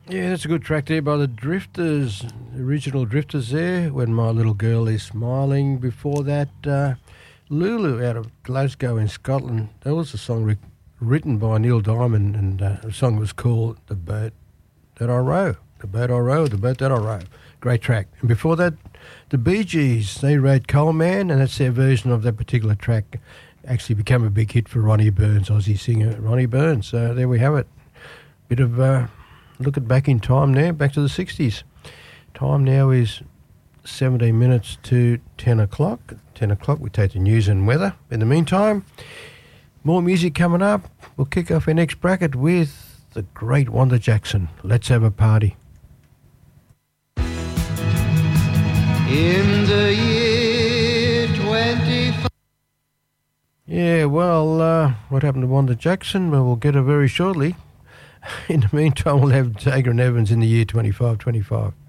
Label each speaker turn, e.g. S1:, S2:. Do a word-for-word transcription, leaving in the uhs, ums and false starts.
S1: Yeah, that's a good track there by the Drifters, original Drifters there, When My Little Girl Is Smiling. Before that, uh, Lulu out of Glasgow in Scotland. That was a song re- written by Neil Diamond, and uh, the song was called The Boat That I Row. The Boat I Row, The Boat That I Row. Great track. And before that, the Bee Gees, they wrote Coal Man, and that's their version of that particular track. Actually became a big hit for Ronnie Burns, Aussie singer Ronnie Burns. So there we have it. Bit of... Uh, Look at back in time now, back to the sixties. Time now is seventeen minutes to ten o'clock. ten o'clock, we take the news and weather. In the meantime, more music coming up. We'll kick off our next bracket with the great Wanda Jackson. Let's have a party.
S2: In the year twenty-five.
S1: Yeah, well, uh, what happened to Wanda Jackson? Well, we'll get her very shortly. In the meantime, we'll have Zager and Evans in the year twenty-five twenty-five.